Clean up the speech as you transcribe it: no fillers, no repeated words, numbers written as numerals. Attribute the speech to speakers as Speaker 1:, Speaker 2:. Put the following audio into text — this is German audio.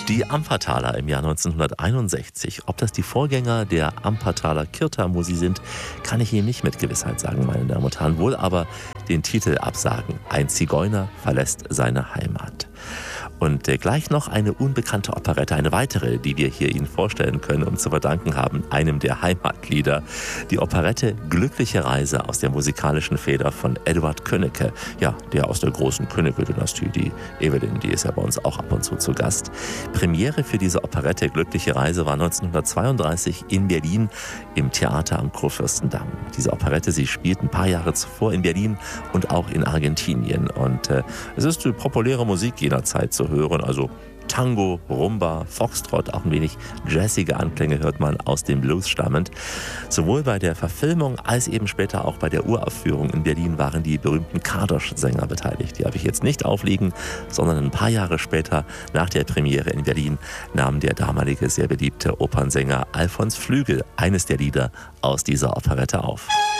Speaker 1: Die Ampfertaler im Jahr 1961. Ob das die Vorgänger der Ampfertaler Kirta-Musi sind, kann ich Ihnen nicht mit Gewissheit sagen, meine Damen und Herren. Wohl aber den Titel absagen. Ein Zigeuner verlässt seine Heimat. Und gleich noch eine unbekannte Operette, eine weitere, die wir hier Ihnen vorstellen können und zu verdanken haben, einem der Heimatlieder. Die Operette Glückliche Reise aus der musikalischen Feder von Eduard Könnecke. Ja, der aus der großen Könnecke-Dynastie. Die Evelyn, die ist ja bei uns auch ab und zu Gast. Premiere für diese Operette Glückliche Reise war 1932 in Berlin im Theater am Kurfürstendamm. Diese Operette, sie spielt ein paar Jahre zuvor in Berlin und auch in Argentinien. Und es ist die populäre Musik jener Zeit zu hören, also Tango, Rumba, Foxtrot, auch ein wenig jazzige Anklänge hört man aus dem Blues stammend. Sowohl bei der Verfilmung als eben später auch bei der Uraufführung in Berlin waren die berühmten Kardosch-Sänger beteiligt. Die habe ich jetzt nicht aufliegen, sondern ein paar Jahre später, nach der Premiere in Berlin, nahm der damalige sehr beliebte Opernsänger Alfons Flügel eines der Lieder aus dieser Operette auf.